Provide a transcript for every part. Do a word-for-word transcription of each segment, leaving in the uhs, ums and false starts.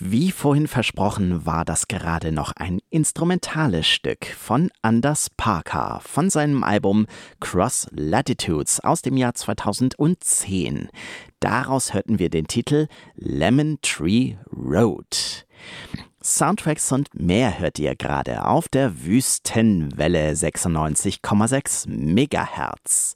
Wie vorhin versprochen, war das gerade noch ein instrumentales Stück von Anders Parker von seinem Album Cross Latitudes aus dem Jahr zweitausendzehn. Daraus hörten wir den Titel Lemon Tree Road. Soundtracks und mehr hört ihr gerade auf der Wüstenwelle sechsundneunzig Komma sechs Megahertz.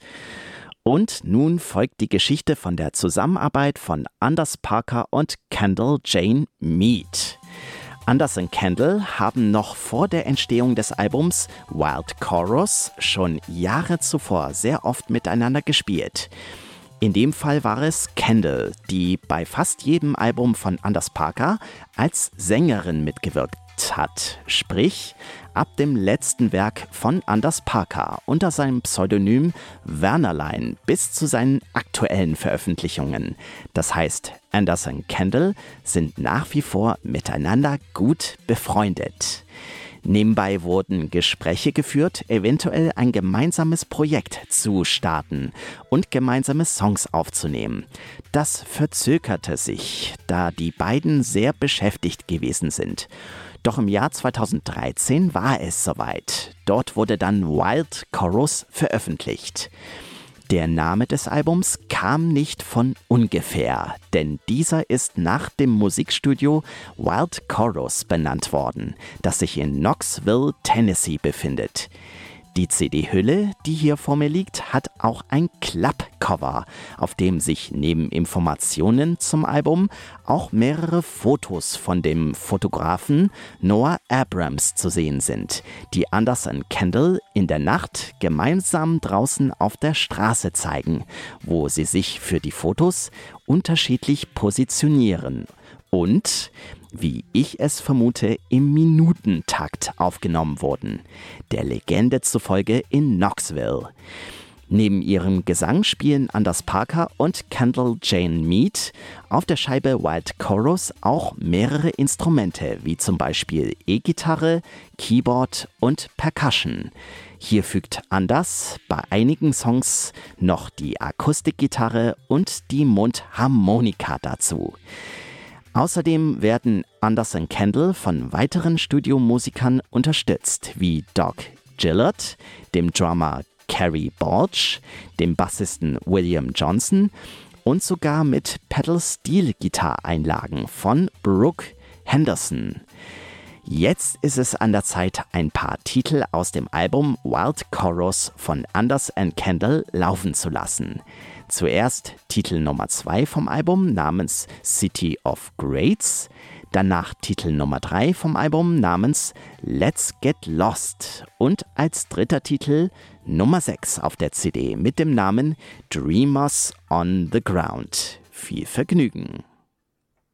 Und nun folgt die Geschichte von der Zusammenarbeit von Anders Parker und Kendall Jane Mead. Anders und Kendall haben noch vor der Entstehung des Albums Wild Chorus schon Jahre zuvor sehr oft miteinander gespielt. In dem Fall war es Kendall, die bei fast jedem Album von Anders Parker als Sängerin mitgewirkt hat. Sprich, ab dem letzten Werk von Anders Parker unter seinem Pseudonym Wernerlein bis zu seinen aktuellen Veröffentlichungen. Das heißt, Anders und Kendall sind nach wie vor miteinander gut befreundet. Nebenbei wurden Gespräche geführt, eventuell ein gemeinsames Projekt zu starten und gemeinsame Songs aufzunehmen. Das verzögerte sich, da die beiden sehr beschäftigt gewesen sind. Doch im Jahr zweitausenddreizehn war es soweit. Dort wurde dann Wild Chorus veröffentlicht. Der Name des Albums kam nicht von ungefähr, denn dieser ist nach dem Musikstudio Wild Chorus benannt worden, das sich in Knoxville, Tennessee befindet. Die C D-Hülle, die hier vor mir liegt, hat auch ein Klappcover, auf dem sich neben Informationen zum Album auch mehrere Fotos von dem Fotografen Noah Abrams zu sehen sind, die Anders und Kendall in der Nacht gemeinsam draußen auf der Straße zeigen, wo sie sich für die Fotos unterschiedlich positionieren und, wie ich es vermute, im Minutentakt aufgenommen wurden, der Legende zufolge in Knoxville. Neben ihrem Gesang spielen Anders Parker und Kendall Jane Mead auf der Scheibe Wild Chorus auch mehrere Instrumente, wie zum Beispiel E-Gitarre, Keyboard und Percussion. Hier fügt Anders bei einigen Songs noch die Akustikgitarre und die Mundharmonika dazu. Außerdem werden Anders und Kendall von weiteren Studiomusikern unterstützt, wie Doc Gillard, dem Drummer Kerry Balch, dem Bassisten William Johnson und sogar mit Pedal-Steel-Gitarreinlagen von Brooke Henderson. Jetzt ist es an der Zeit, ein paar Titel aus dem Album Wild Chorus von Anders und Kendall laufen zu lassen. Zuerst Titel Nummer zwei vom Album namens City of Greats, danach Titel Nummer drei vom Album namens Let's Get Lost und als dritter Titel Nummer sechs auf der C D mit dem Namen Dreamers on the Ground. Viel Vergnügen!